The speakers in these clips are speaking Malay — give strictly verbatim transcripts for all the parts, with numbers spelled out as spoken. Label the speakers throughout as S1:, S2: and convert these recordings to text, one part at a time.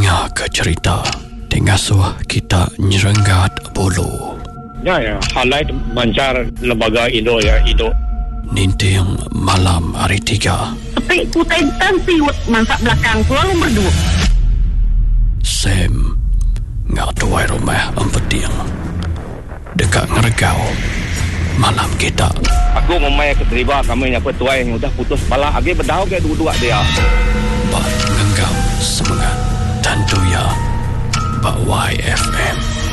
S1: Dengar ke cerita Tengasuh kita nyerenggat bulu.
S2: Ya, ya. Highlight mancar lembaga Indo ya, Indo.
S1: Ninting malam hari tiga.
S3: Tapi kutai tensi mansak belakang pulang berdua.
S1: Sam ngak tuai rumah empeting. Dekat ngeregau malam kita.
S2: Aku memang keterima kami yang petuai yang udah putus bala agi berdau ke dua-dua dia.
S1: Bak ngenggam semangat tentu ya. Bak Y F M.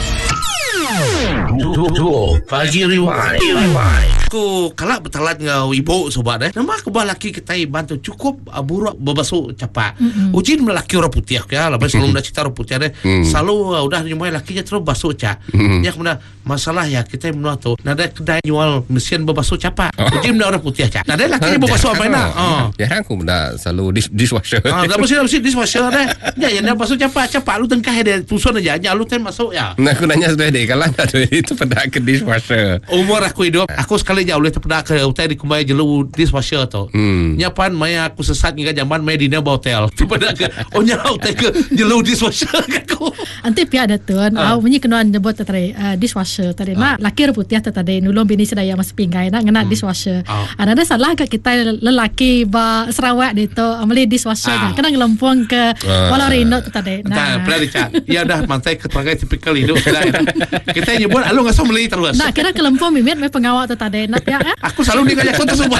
S4: Duo pagi riwai. Aku kalak bertalat ngau ibu sobat eh. Nama aku balaki kita bantu cukup buruk berbasuh cepat. Mm-hmm. Ujin melaki orang putih ya. Lepas selalu nak cerita orang putih deh. Mm. Selalu udah nyumai lakinya terus basuh cak. Mm. Ya kemudian masalah ya kita menua tu. Nada kedai jual mesin berbasuh cepat. Ujin orang putih cak. Nada lakinya berbasuh apa nak? Oh.
S5: Jarang aku benda selalu dish, dishwasher.
S4: Ah, dah mesti mesti dishwasher deh. Ya yang nak basuh cepat cepat lu tengkah dia tusun aja. Ya lu tem masuk ya.
S5: Nah aku nanya sudah deh kalau tak ada itu pada ke dishwasher.
S4: Umur aku hidup, aku sekali jauh boleh terpedak ke hotel di kumai jelu dishwasher tu. Hmm. Nyapan maya aku sesat hingga zaman maya di naba hotel. Terpedak ke oh nya hotel ke jelu dishwasher aku.
S6: Anti pia ada tuan, ah bunyi kenuan nyebut tadi uh, dishwasher tadi. Mak laki putih tadi nulung bini sedaya mas pinggai nak ngena hmm. dishwasher. Ah. Ada salah ke kita lelaki ba Sarawak itu amali dishwasher ah. Kena ngelempung ke ah. Walau Rindo tadi.
S4: Nah, pernah dicat. Ya dah mantai keterangan tipikal hidup kita nyebut alu ngasih meli terus.
S6: Nah, kira kelempung mimit me pengawal tu tadi. Nak ya.
S4: Aku selalu nih kayak kau tu semua.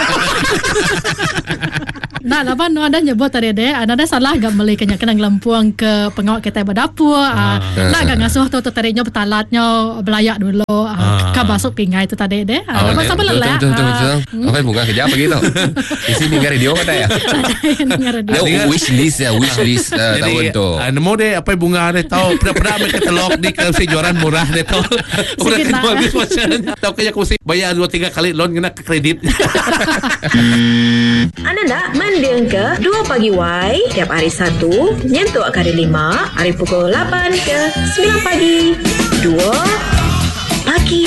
S6: Nah, lapan nu ada nyebut tadi deh. Ada salah gak meli kena kena ngelempung ke pengawal kita berdapur. Ah. Nak gak ngasuh tu tu tadinya betalatnya belayak dulu. Ah. Ka masuk pingai tu tadi deh. Ah, lepas apa lelah.
S5: Betul betul betul. Apa bunga kerja begitu. Di sini dengar radio ada ya. Dia wish list ya, wish list tahun tu.
S4: Nemu deh apa bunga deh tahu pernah-pernah mereka telok di kesejoran murah deh tahu. Udah kedua dishwasher. Tahu kayak aku sih bayar dua tiga kali loan kena ke kredit.
S7: Anda nak mendeng ke dua pagi Y tiap hari Sabtu nyentuk ke hari lima hari pukul lapan ke sembilan pagi. Dua pagi.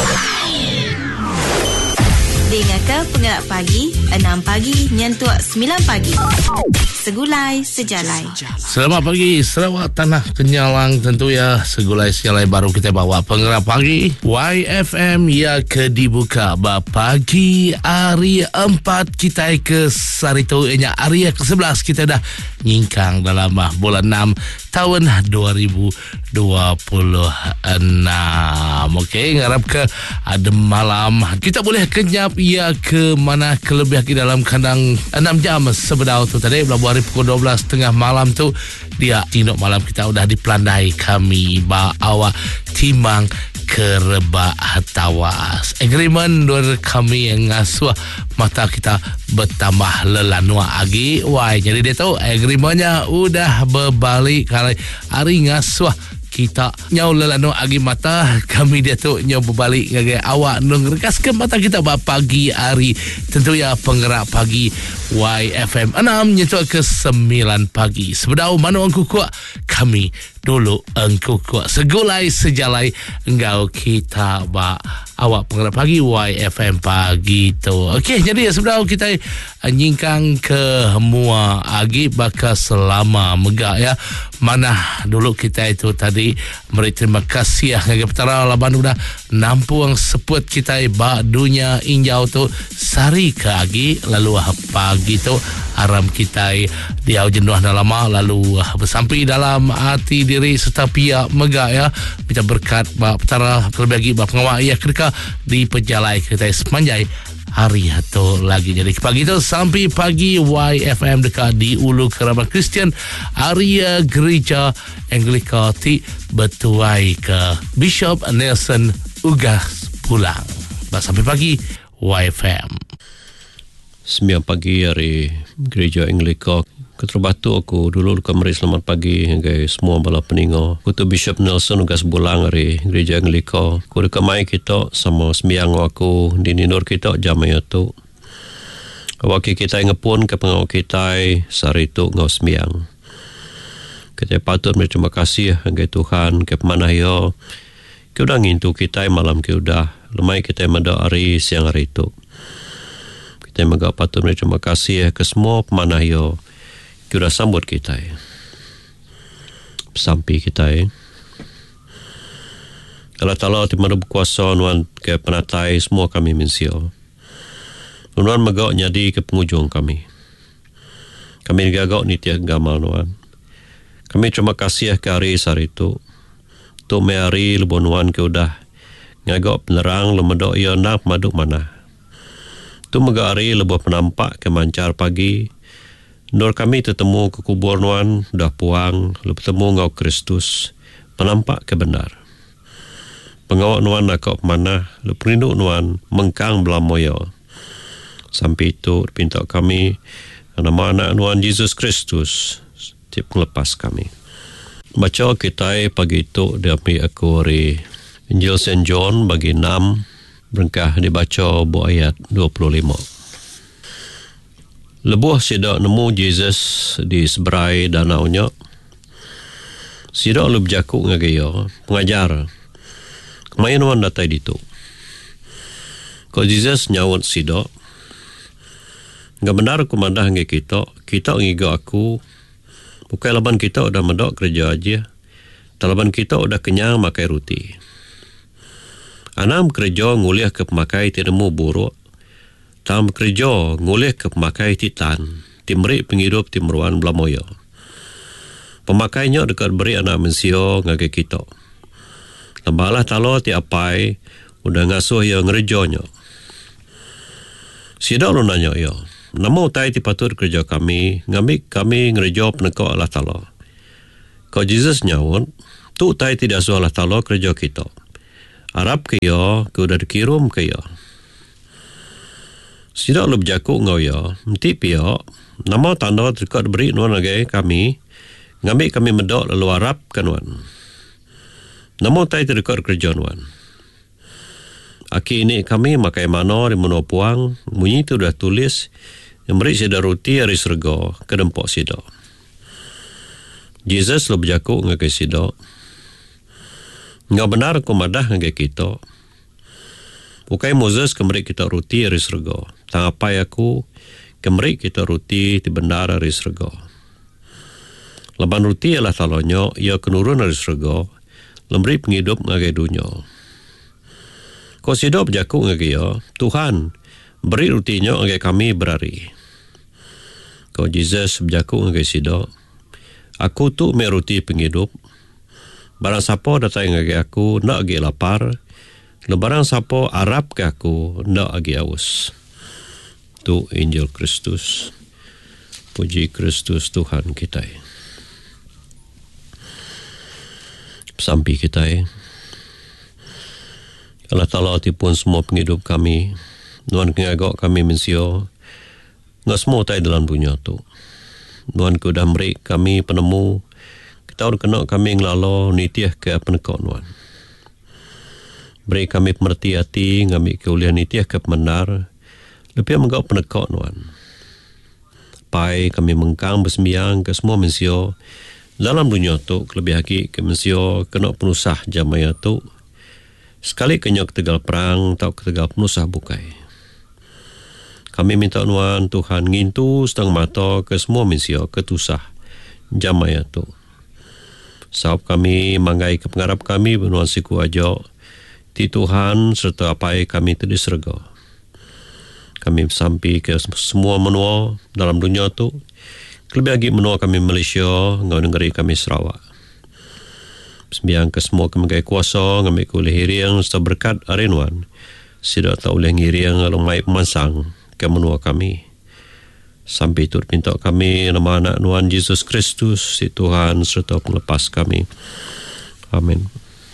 S8: Dengarkan Penggerak Pagi enam pagi nyentuk sembilan pagi. Segulai Sejalai.
S4: Selamat pagi Sarawak Tanah Kenyalang. Tentu ya Segulai Sejalai baru kita bawa Penggerak Pagi Y F M ya ke dibuka ba pagi hari empat kita ke hari tu nya hari ke sebelas kita dah nyingkang dalam bulan enam tahun dua ribu dua puluh enam. Okey, ngarap ke ada malam kita boleh kenyap ia ke mana kelebih di dalam kandang enam jam sebedau tu tadi belah hari pukul dua belas tengah malam tu dia tinduk malam kita udah dipelandai kami ba awak timang kereba tawas agreement dua kami yang ngasuh mata kita bertambah lelanua agi why jadi dia tahu agreementnya udah berbalik kali hari ngasuh kita nyau lelano agi mata kami dia tu nyau berbalik ngagai awak nung rekaskan mata kita ba pagi hari tentu ya Penggerak Pagi Y F M enam nyetuk ke sembilan pagi sebedau manu angku kuat kami dulu angku kuat Segulai Sejalai engkau kita ba awak Penggerak Pagi Y F M pagi tu. Okey, jadi ya sebedau kita nyingkang ke mua agi bakal selama megak ya mana dulu kita itu tadi beri terima kasih ya ngagai petara laban udah nampung seput kita ba dunia injau tu sari ke agi lalu pagi tu aram kita dia jenuh dah lama lalu bersampai dalam hati diri serta pihak megak ya kita berkat ba petara terlebih lagi ba pengawal ya ketika di pejalai kita sepanjang hari atau lagi. Jadi pagi itu sampai pagi Y F M dekat di Ulu Kerabat Kristian area gereja Anglika ti betuai ke Bishop Nelson Ugas pulang. Sampai pagi Y F M.
S9: Sembilan pagi hari gereja Anglika Keterbatu aku dulu luka meri selamat pagi hingga semua bala peningo. Aku tu Bishop Nelson Ugas Bulang dari Gereja Anglika. Aku dekat mai kita sama sembiang aku di ninur kita jamai tu. Awak kita ngepun ke pengawal kita sari tu ngau sembiang. Kita patut berterima kasih hingga Tuhan ke mana yo. Kita udah ngintu kita malam kita udah lemai kita mada hari siang hari tu. Kita megak patut berterima kasih ke semua pemana yo. Kita sambut kita. Sampai kita eh. Allah Ta'ala timana berkuasa nuan ke penatai semua kami mensio. Nuan magak nyadi ke penghujung kami. Kami gagak ni tiap gamal nuan. Kami terima kasih ke hari sehari itu. Tu me hari lebon nuan ke udah ngagak penerang lemedok ia nak maduk mana. Tu magak hari lebon penampak ke mancar pagi. Nur kami tertemu ke kubur nuan dah puang lebon temu ngau Kristus penampak ke benar. Pengawak nuan nak kau mana, lu perinduk nuan mengkang belamoyo. Sampai itu pinta kami nama anak nuan Yesus Kristus tip melepas kami. Baca kita pagi itu dari aku dari Injil Saint John bagi enam berengkah dibaca bu ayat dua puluh lima. Lebuh sidak nemu Yesus di seberai danaunya. Sidak lu berjakuk ngagaya pengajar. Kemayan wan datai ditu. Ko Jesus nyawat sidak. Enggak benar aku mandah nge kita, kita ngiga aku. Bukai laban kita udah medok kerja aja. Talaban kita udah kenyang makai roti. Anam kerja nguliah ke pemakai tinemu buruk. Tam kerja nguliah ke pemakai titan. Timri penghidup timruan belamoyo. Pemakainya dekat beri anak mensio ngage kita. Lembalah talo ti apai udah ngasuh yang ngerejonya. Sidak lu nanya ya. Namo tai ti patut kerja kami, ngamik kami ngerejo penekok Allah talo. Kau Jesus nyawon, tu tai tidak suah Allah talo kerja kita. Arab ke ya, ke udah dikirim ke ya. Sidak lu berjakuk ngau ya, mti pia, namo tanda dekat beri nuan lagi kami, ngamik kami medok lalu Arab kanuan. Namun tai terdekat kerja nuan. Aki ini kami makai mano di mano puang, bunyi itu dah tulis, yang beri sida roti hari serga ke dempok sida. Jesus lo berjakuk ngakai sida. Nggak benar ku madah ngakai kita. Bukai Moses kemberi kita roti hari serga. Tang apa aku kemberi kita roti di benar hari serga. Leban roti ialah talonyo, ia kenurun hari serga. Lemberi penghidup ngagai dunia. Kau sidop berjakuk ngagai ya, Tuhan beri rutinya ngagai kami berari. Kau Jesus berjakuk ngagai sidop, aku tu me roti penghidup. Barang siapa datang ngagai aku nak agi lapar, lebarang siapa arap ke aku nak agi aus. Tu Injil Kristus. Puji Kristus Tuhan kita. Sampai kita eh. Allah Ta'ala tipun semua penghidup kami. Nuan ngagak kami mensio. Nggak semua tai dalam dunia tu. Nuan ku dah beri kami penemu. Kita udah kena kami ngelalo nitiah ke penekok nuan. Beri kami pemerti hati. Ngambil keulian nitiah ke pemenar. Lebih menggak penekok nuan. Pai kami mengkang bersembiang ke semua mensio. Dalam dunia tu, kelebih lagi ke mensio kena penusah jamaya tu. Sekali kenyok tegal perang, tau ketegal penusah bukai. Kami minta nuan Tuhan ngintu setang mata ke semua mensio ketusah jamaya tu. Sebab kami manggai ke pengarap kami benuan siku aja. Ti Tuhan serta apai kami tadi serga. Kami sampai ke semua menua dalam dunia tu. Kelebih lagi menua kami Malaysia, ngau negeri kami Sarawak. Sembiang ke semua kami gaya kuasa, ngambil ke oleh hiriang, serta berkat arenuan. Sidak tak oleh ngiriang, lalu mai pemansang ke menua kami. Sampai itu pinta kami, nama anak nuan Yesus Kristus, si Tuhan, serta penglepas kami. Amin.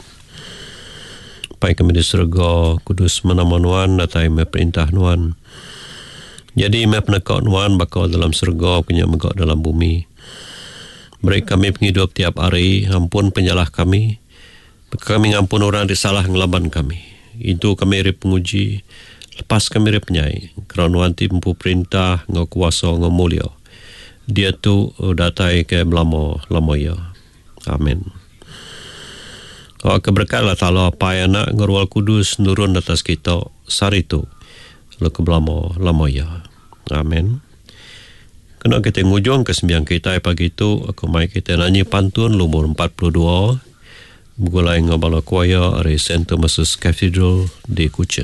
S9: Pai kami di surga, kudus menama nuan, datai me perintah nuan. Jadi me penekak nuan bakal dalam surga punya megak dalam bumi. Beri kami penghidup tiap hari, ampun penyalah kami. Kami ngampun orang disalah ngelaban kami. Itu kami rip penguji, lepas kami rip penyai. Kerana nuan ti empu perintah, ngau kuasa, ngau mulia. Dia tu datai ke belamo, lamo ya. Amin. Kau keberkatlah Ta'ala apa yang nak ngerual kudus nurun atas kita sari tu. Lalu ke belamo, lamo ya. Amin. Kena kita ngujung ke sembiang kita pagi itu, aku mai kita nyanyi pantun lumur empat puluh dua. Begulai ngabala kuaya dari Saint Thomas's Cathedral di Kuching.